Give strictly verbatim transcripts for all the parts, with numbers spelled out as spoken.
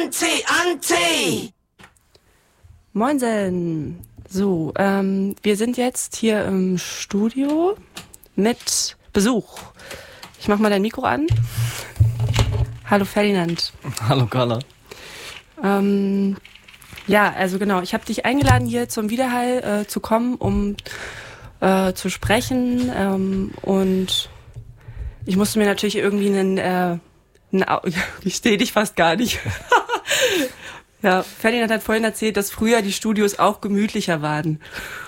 Anti, Anti! Moinsen. So, ähm, wir sind jetzt hier im Studio mit Besuch. Ich mach mal dein Mikro an. Hallo Ferdinand. Hallo Carla. Ähm, ja, also genau, ich habe dich eingeladen, hier zum Widerhall äh, zu kommen, um äh, zu sprechen. Ähm, und ich musste mir natürlich irgendwie einen, äh, einen Au- ich stehe dich fast gar nicht. Ja, Ferdinand hat vorhin erzählt, dass früher die Studios auch gemütlicher waren.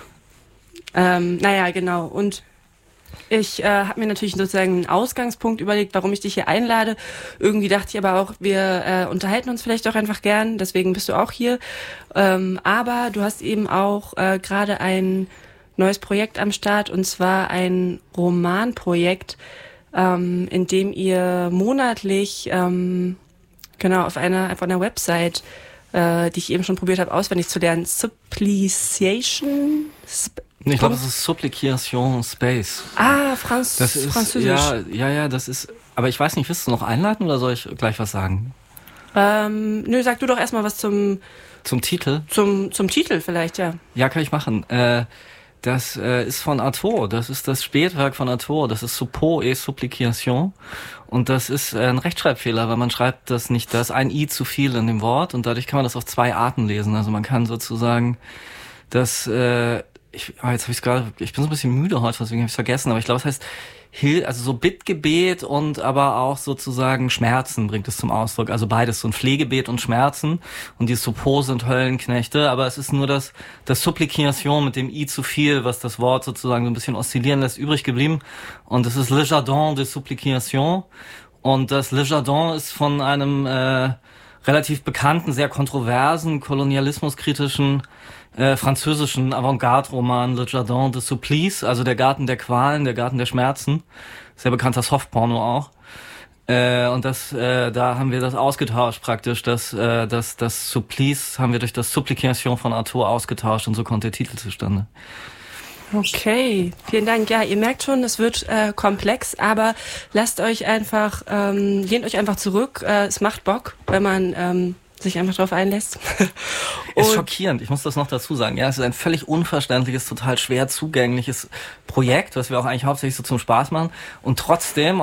Ähm, naja, genau. Und ich äh, habe mir natürlich sozusagen einen Ausgangspunkt überlegt, warum ich dich hier einlade. Irgendwie dachte ich aber auch, wir äh, unterhalten uns vielleicht auch einfach gern. Deswegen bist du auch hier. Ähm, aber du hast eben auch äh, gerade ein neues Projekt am Start, und zwar ein Romanprojekt, ähm, in dem ihr monatlich ähm, genau auf einer auf einer Website, äh, die ich eben schon probiert habe, auswendig zu lernen, Supplication. Sp- Ich glaube, das ist Supplication Space. Ah, Franz- Das ist, Französisch. ja, ja, ja, das ist, aber ich weiß nicht, willst du noch einleiten oder soll ich gleich was sagen? Ähm, nö, sag du doch erstmal was zum, Zum Titel? zum, zum Titel vielleicht, ja. Ja, kann ich machen. Äh, das äh, ist von Artaud, das ist das Spätwerk von Artaud, das ist Suppos et Supplication. Und das ist äh, ein Rechtschreibfehler, weil man schreibt das nicht, da ist ein I zu viel in dem Wort und dadurch kann man das auf zwei Arten lesen. Also man kann sozusagen das, äh, ich, ah, jetzt habe ich es gerade, ich bin so ein bisschen müde heute, deswegen habe ich es vergessen, aber ich glaube, es heißt Hil, also so Bittgebet und aber auch sozusagen Schmerzen bringt es zum Ausdruck. Also beides, so ein Flehgebet und Schmerzen. Und die Suppos sind Höllenknechte, aber es ist nur das, das Supplication mit dem I zu viel, was das Wort sozusagen so ein bisschen oszillieren lässt, übrig geblieben. Und es ist Le Jardin de Supplication. Und das Le Jardin ist von einem äh, relativ bekannten, sehr kontroversen, kolonialismuskritischen äh, französischen Avantgarde-Roman Le Jardin de Supplice, also der Garten der Qualen, der Garten der Schmerzen. Sehr bekannter Softporno auch. Äh, und das, äh, da haben wir das ausgetauscht praktisch. Das, äh, das, das Supplice haben wir durch das Supplication von Artaud ausgetauscht und so kommt der Titel zustande. Okay, vielen Dank. Ja, ihr merkt schon, es wird äh, komplex, aber lasst euch einfach, ähm, lehnt euch einfach zurück. Äh, es macht Bock, wenn man ähm, sich einfach drauf einlässt. Ist schockierend, ich muss das noch dazu sagen. Ja, es ist ein völlig unverständliches, total schwer zugängliches Projekt, was wir auch eigentlich hauptsächlich so zum Spaß machen. Und trotzdem